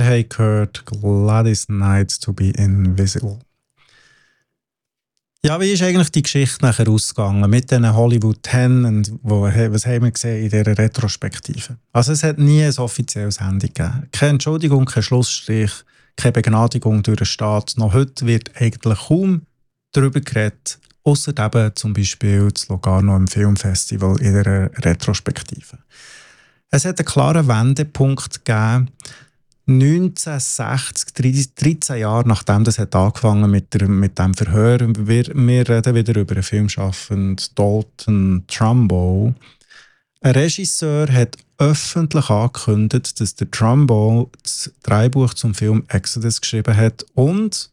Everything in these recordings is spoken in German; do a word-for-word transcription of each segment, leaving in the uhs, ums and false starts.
haben gehört Gladys Knight to be Invisible. Ja, wie ist eigentlich die Geschichte nachher ausgegangen mit diesen Hollywood zehn und wo, was haben wir gesehen in dieser Retrospektive? Also es hat nie ein offizielles Handy gegeben. Keine Entschuldigung, kein Schlussstrich, keine Begnadigung durch den Staat. Noch heute wird eigentlich kaum darüber geredet, ausser eben zum Beispiel das Locarno im Filmfestival in der Retrospektive. Es hat einen klaren Wendepunkt gegeben, neunzehnhundertsechzig, dreizehn Jahre nachdem das hat angefangen mit, der, mit dem Verhör. Wir, wir reden wieder über einen Filmschaffenden, Dalton Trumbo. Ein Regisseur hat öffentlich angekündigt, dass der Trumbo das Drehbuch zum Film Exodus geschrieben hat und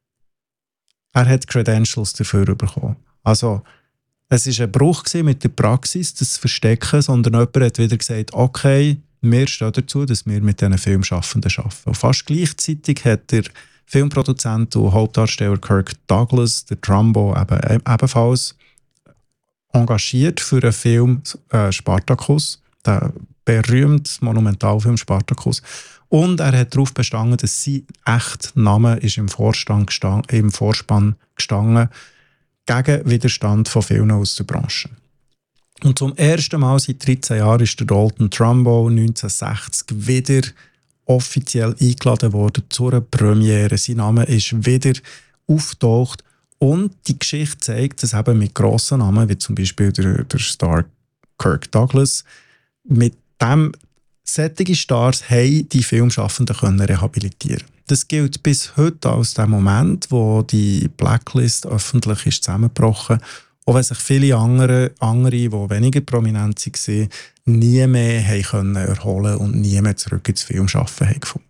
er hat Credentials dafür bekommen. Also, es war ein Bruch mit der Praxis, das zu verstecken, sondern jemand hat wieder gesagt, okay, wir stehen dazu, dass wir mit diesen Filmschaffenden arbeiten. Und fast gleichzeitig hat der Filmproduzent und Hauptdarsteller Kirk Douglas, der Trumbo, eben, ebenfalls engagiert für einen Film äh, Spartacus, der berühmte Monumentalfilm Spartacus. Und er hat darauf bestanden, dass sein echter Name ist im, Vorstand gestanden, im Vorspann gestanden gegen Widerstand von vielen aus der Branche. Und zum ersten Mal seit dreizehn Jahren ist der Dalton Trumbo neunzehnhundertsechzig wieder offiziell eingeladen worden zu einer Premiere. Sein Name ist wieder auftaucht und die Geschichte zeigt, dass eben mit grossen Namen, wie zum Beispiel der, der Star Kirk Douglas, mit dem solche Stars haben die Filmschaffenden können rehabilitieren. Das gilt bis heute als der Moment, wo die Blacklist öffentlich ist zusammengebrochen. Auch wenn sich viele andere, andere die weniger prominent waren, nie mehr haben können erholen und nie mehr zurück ins Filmschaffen haben gefunden.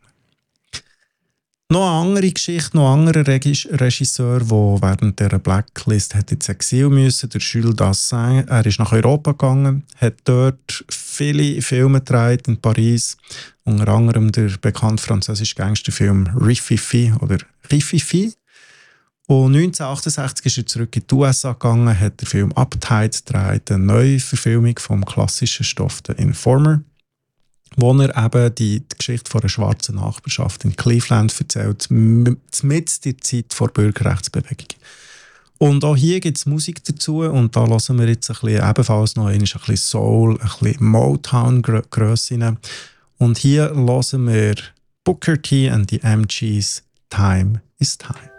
Noch eine andere Geschichte, noch ein anderer Regisseur, der während dieser Blacklist hat ins Exil musste, der Jules Dassin. Er ist nach Europa gegangen, hat dort viele Filme gedreht in Paris, unter anderem der bekannte französische Gangsterfilm Rififi oder Rififi. Und neunzehnhundertachtundsechzig ist er zurück in die U S A gegangen, hat den Film Uptight gedreht, eine Neuverfilmung vom klassischen Stoff The Informer, wo er eben die, die Geschichte von einer schwarzen Nachbarschaft in Cleveland erzählt, mit der Zeit vor der Bürgerrechtsbewegung. Und auch hier gibt es Musik dazu und da hören wir jetzt ein bisschen, ebenfalls noch ein bisschen Soul, ein bisschen Motown-Grösse. Und hier hören wir Booker T and the M Gs, Time is Time.